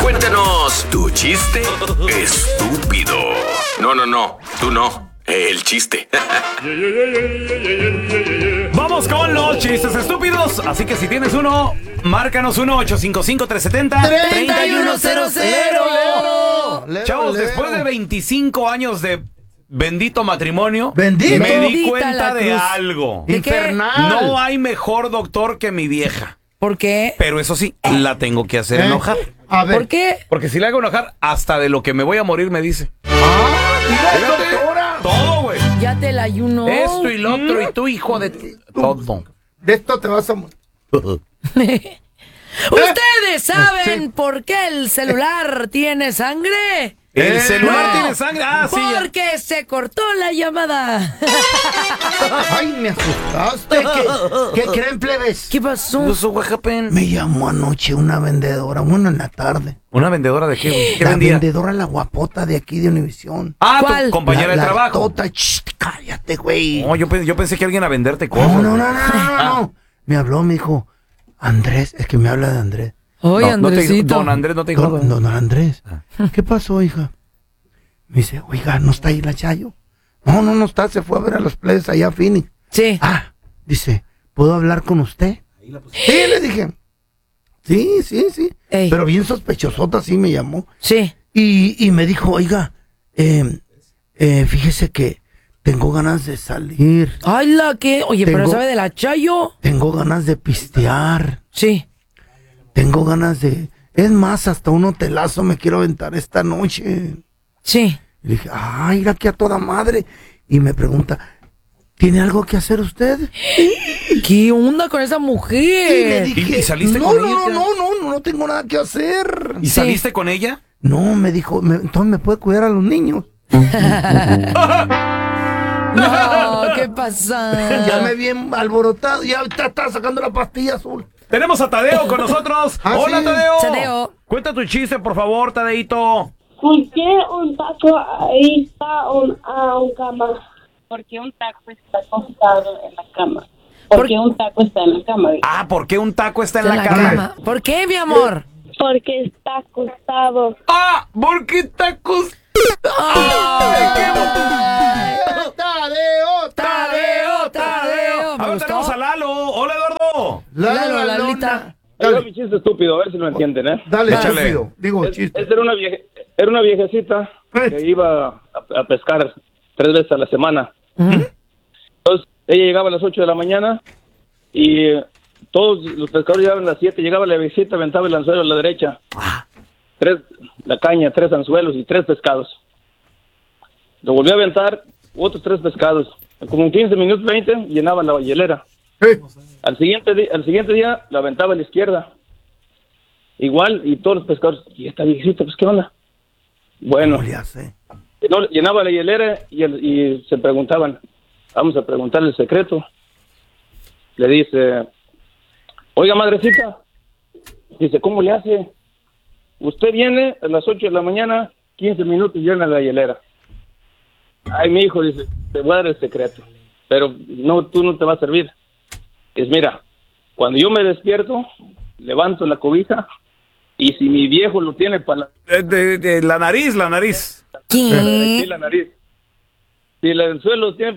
Cuéntanos tu chiste estúpido. No, tú no. El chiste. Vamos con los chistes estúpidos. Así que si tienes uno, márcanos 1-855-370-3100. Chavos, después de 25 años de bendito matrimonio, me di Bendita cuenta la de cruz. algo. ¿De qué? Infernal. No hay mejor doctor que mi vieja. ¿Por qué? Pero eso sí, la tengo que hacer enojar. A ver. ¿Por qué? Porque si le hago enojar, hasta de lo que me voy a morir me dice. Mira, Fíjate, doctora. todo, güey. Ya te la ayuno. Esto y lo otro, y tu hijo de... Todo. De esto te vas a morir. ¿Ustedes saben por qué el celular tiene sangre? ¿El celular No, tiene sangre? Ah, sí. ya. Porque se cortó la llamada. Ay, me asustaste. ¿Qué creen, plebes? ¿Qué pasó? Me llamó anoche una vendedora, bueno, en la tarde. ¿Una vendedora de qué, güey? ¿Qué La vendía? vendedora, la guapota de aquí de Univisión. Ah, ¿Cuál? tu compañera de trabajo. Tota, cállate, güey. No, yo pensé que alguien a venderte cosas. No. güey. Me habló, me dijo, Andrés, es que me habla de Andrés. Oye, No te dijo- Andresito. don Andrés no te dijo. Don Andrés, ¿qué pasó, hija? Me dice, oiga, ¿no está ahí la Chayo? No está, se fue a ver a los plebes allá a Phoenix. Sí. Ah, dice, ¿puedo hablar con usted? Sí, le dije. Sí. Ey. Pero bien sospechosota, sí me llamó. Sí. Y me dijo, oiga, fíjese que tengo ganas de salir. Ay, la que. Oye, pero Tengo- ¿sabe de la Chayo? Tengo ganas de pistear. Sí. Tengo ganas de... Es más, hasta un hotelazo me quiero aventar esta noche. Sí. Y le dije, ay, ir aquí a toda madre. Y me pregunta, ¿tiene algo que hacer usted? ¿Qué onda con esa Y le mujer? dije, ¿Y saliste no, con no, ella? no tengo nada que hacer. ¿Y saliste con ella? No, me dijo, entonces me puede cuidar a los niños. No, ¿qué pasa? Ya me vi alborotado, ya está sacando la pastilla azul. Tenemos a Tadeo con nosotros. Ah, Hola, sí. Tadeo. Tadeo. Cuenta tu chiste, por favor, Tadeito. ¿Por qué un taco ahí está un cama? Porque un taco está acostado en la cama. Porque un taco está en la cama. Ah, ¿por qué un taco está en En la cama? ¿Por qué, mi amor? Porque está acostado. Ah, ¿por qué tacos? Tadeo. A ¿Me ver, gustó? tenemos a Lalo. Hola, Eduardo. Lalo, Lalita. Ahí va mi chiste estúpido, a ver si lo entienden, ¿eh? Dale, Échale. estúpido. Digo, chiste. Esta era una viejecita que iba a pescar 3 veces a la semana. Entonces, ella llegaba a las 8 de la mañana y todos los pescadores llegaban a las 7, llegaba la viejecita, aventaba el anzuelo a la derecha. La caña, 3 anzuelos y 3 pescados. Lo volvió a aventar, otros 3 pescados. Como en 15 minutos, 20, llenaba la hielera. Al siguiente día la aventaba a la izquierda. Igual, y todos los pescadores, ¿y esta viejecita, pues qué onda? Bueno, ¿Cómo le hace? llenaba la hielera y se preguntaban, vamos a preguntarle el secreto. Le dice, oiga, madrecita, dice, ¿cómo le hace? Usted viene a las 8 de la mañana, 15 minutos llena la hielera. Ay, mi hijo, dice, te voy a dar el secreto, pero no, tú no te va a servir. Es, mira, cuando yo me despierto, levanto la cobija y si mi viejo lo tiene para La nariz. la ¿Qué? nariz, si el anzuelo lo tiene